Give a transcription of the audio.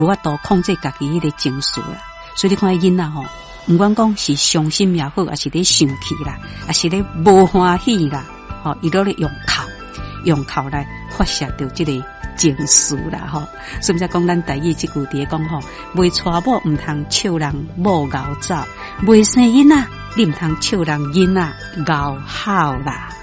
有法度控制家己迄个情绪啦。所以你看囡仔吼，毋管讲是伤心也好，还是咧生气啦，还是咧无欢喜啦，吼，伊都咧用口来发泄到这个情绪啦，吼。所以才讲咱台语这句伫讲吼，未娶某毋通笑人某熬走，未生囡仔你毋通笑人囡仔熬好啦。